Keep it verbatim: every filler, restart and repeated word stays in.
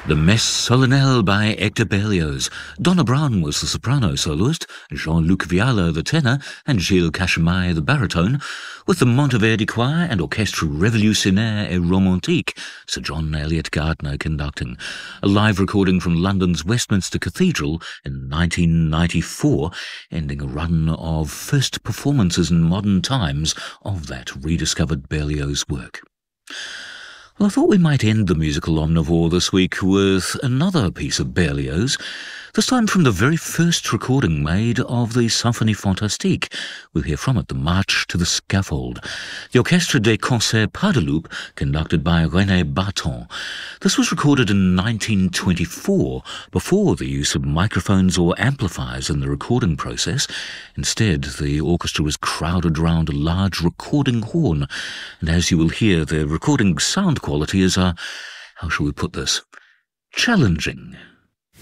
The Messe Solennelle by Hector Berlioz. Donna Brown was the soprano soloist, Jean-Luc Viala the tenor, and Gilles Cachemaille the baritone, with the Monteverdi Choir and Orchestre Révolutionnaire et Romantique, Sir John Eliot Gardiner conducting. A live recording from London's Westminster Cathedral in nineteen ninety-four, ending a run of first performances in modern times of that rediscovered Berlioz work. Well, I thought we might end the musical omnivore this week with another piece of Berlioz, this time from the very first recording made of the Symphonie Fantastique. We'll hear from it the March to the Scaffold, the Orchestre des Concerts Pas de Loup, conducted by René Barton. This was recorded in nineteen twenty-four, before the use of microphones or amplifiers in the recording process. Instead, the orchestra was crowded around a large recording horn, and as you will hear, the recording sound quality is, uh, how shall we put this, challenging.